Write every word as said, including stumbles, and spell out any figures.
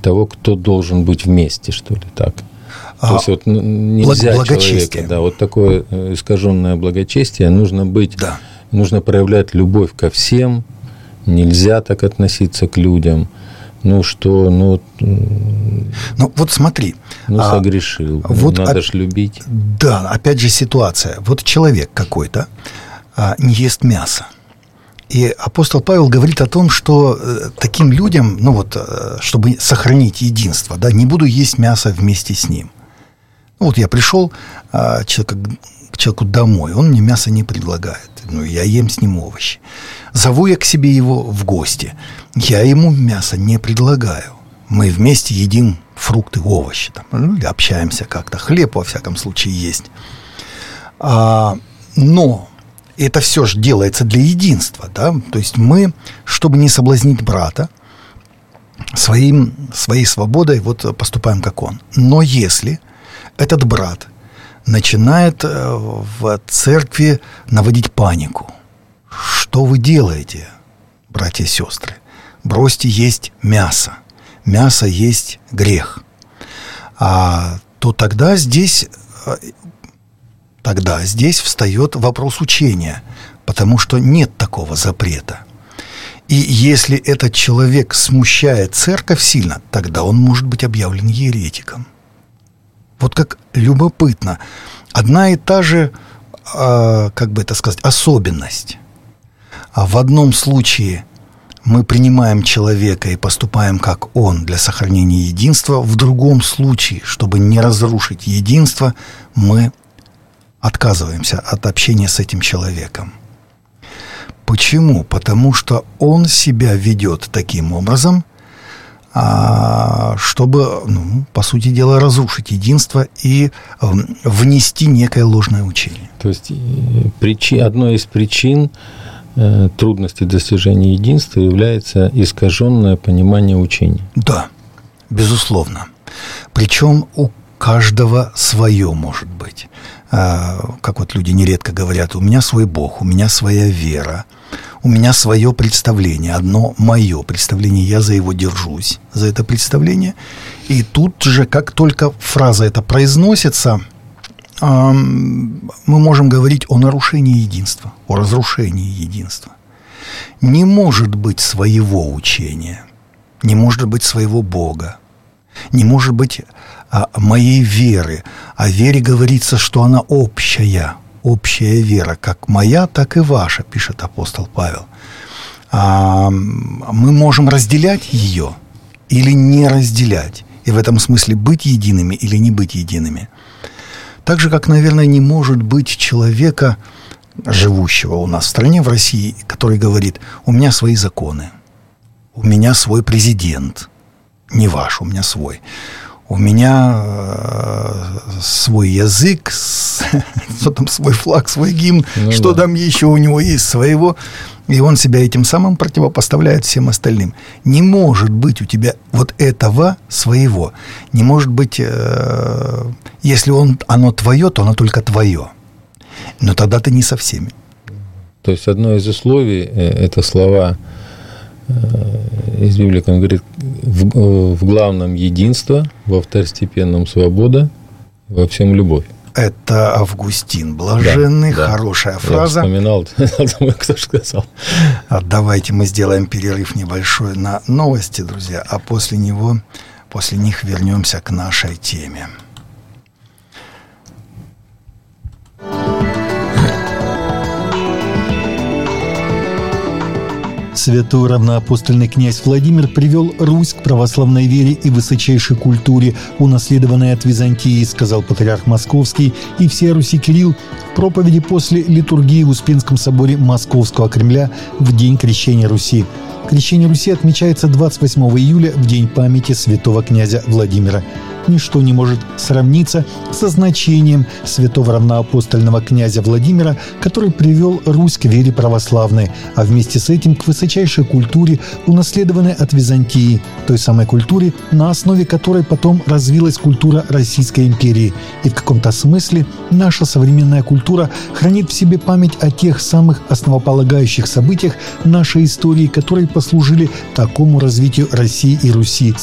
того, кто должен быть вместе, что ли, так. То а, есть вот нельзя человека, да, вот такое искаженное благочестие, нужно быть, да. нужно проявлять любовь ко всем, нельзя так относиться к людям. Ну что, ну... Ну вот смотри. Ну согрешил, а, вот надо ж любить. Да, опять же ситуация. Вот человек какой-то а, не ест мясо. И апостол Павел говорит о том, что таким людям, ну вот, чтобы сохранить единство, да, не буду есть мясо вместе с ним. Ну вот я пришел а, человек, к человеку домой, он мне мясо не предлагает. Ну, я ем с ним овощи. Зову я к себе его в гости. Я ему мясо не предлагаю. Мы вместе едим фрукты, овощи. Там, ну, или общаемся как-то. Хлеб, во всяком случае, есть. А, но это все же делается для единства. Да? То есть мы, чтобы не соблазнить брата, своим, своей свободой вот поступаем, как он. Но если этот брат начинает в церкви наводить панику. Что вы делаете, братья и сестры? Бросьте есть мясо. Мясо есть грех. А, то тогда здесь, тогда здесь встает вопрос учения, потому что нет такого запрета. И если этот человек смущает церковь сильно, тогда он может быть объявлен еретиком. Вот как любопытно. Одна и та же, э, как бы это сказать, особенность. А в одном случае мы принимаем человека и поступаем как он для сохранения единства. В другом случае, чтобы не разрушить единство, мы отказываемся от общения с этим человеком. Почему? Потому что он себя ведет таким образом, чтобы, ну, по сути дела, разрушить единство и внести некое ложное учение. То есть причи, одной из причин э, трудности достижения единства является искаженное понимание учения. Да, безусловно. Причем у каждого свое может быть. Э, как вот люди нередко говорят, у меня свой Бог, у меня своя вера. У меня свое представление, одно мое представление, я за его держусь, за это представление. И тут же, как только фраза эта произносится, мы можем говорить о нарушении единства, о разрушении единства. Не может быть своего учения, не может быть своего Бога, не может быть моей веры. О вере говорится, что она общая. Общая вера, как моя, так и ваша, пишет апостол Павел. А мы можем разделять ее или не разделять. И в этом смысле быть едиными или не быть едиными. Так же, как, наверное, не может быть человека, живущего у нас в стране, в России, который говорит, у меня свои законы, у меня свой президент, не ваш, у меня свой. У меня э, свой язык, с, что там, свой флаг, свой гимн, ну, что да. там еще у него есть своего, и он себя этим самым противопоставляет всем остальным. Не может быть у тебя вот этого своего. Не может быть, э, если он, оно твое, то оно только твое. Но тогда ты не со всеми. То есть одно из условий – это слова из Библии, он говорит, в, в главном единство, во второстепенном свобода, во всем любовь. Это Августин Блаженный, да, хорошая да. фраза. Я вспоминал, кто же сказал. Давайте мы сделаем перерыв небольшой на новости, друзья, а после него, после них вернемся к нашей теме. Святой равноапостольный князь Владимир привел Русь к православной вере и высочайшей культуре, унаследованной от Византии, сказал патриарх Московский и всея Руси Кирилл в проповеди после литургии в Успенском соборе Московского Кремля в день Крещения Руси. Крещение Руси отмечается двадцать восьмого июля в день памяти святого князя Владимира. Ничто не может сравниться со значением святого равноапостольного князя Владимира, который привел Русь к вере православной, а вместе с этим к высочайшей культуре, унаследованной от Византии, той самой культуре, на основе которой потом развилась культура Российской империи. И в каком-то смысле наша современная культура хранит в себе память о тех самых основополагающих событиях нашей истории, которые послужили такому развитию России и Руси